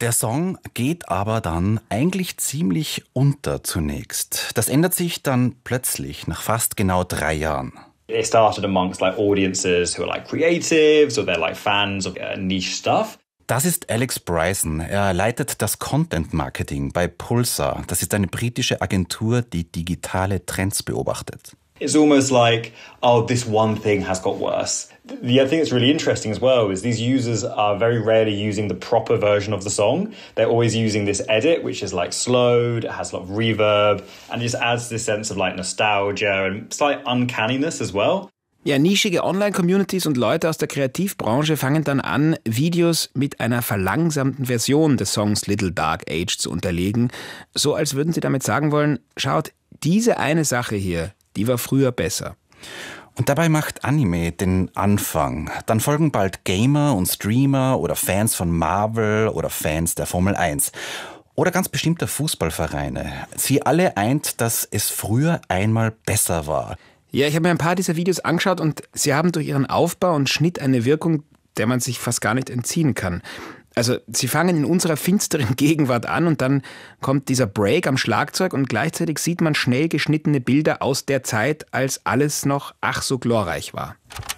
Der Song geht aber dann eigentlich ziemlich unter zunächst. Das ändert sich dann plötzlich nach fast genau 3 Jahren. It started amongst like audiences who are like creatives or they're like fans of niche stuff. Das ist Alex Bryson. Er leitet das Content Marketing bei Pulsar. Das ist eine britische Agentur, die digitale Trends beobachtet. It's almost like, oh, this one thing has got worse. The other thing that's really interesting as well is these users are very rarely using the proper version of the song. They're always using this edit, which is like slowed, it has a lot of reverb, and it just adds this sense of like nostalgia and slight uncanniness as well. Ja, nischige Online-Communities und Leute aus der Kreativbranche fangen dann an, Videos mit einer verlangsamten Version des Songs Little Dark Age zu unterlegen. So als würden sie damit sagen wollen, schaut, diese eine Sache hier, die war früher besser. Und dabei macht Anime den Anfang. Dann folgen bald Gamer und Streamer oder Fans von Marvel oder Fans der Formel 1. Oder ganz bestimmte Fußballvereine. Sie alle eint, dass es früher einmal besser war. Ja, ich habe mir ein paar dieser Videos angeschaut und sie haben durch ihren Aufbau und Schnitt eine Wirkung, der man sich fast gar nicht entziehen kann. Also sie fangen in unserer finsteren Gegenwart an und dann kommt dieser Break am Schlagzeug und gleichzeitig sieht man schnell geschnittene Bilder aus der Zeit, als alles noch ach so glorreich war.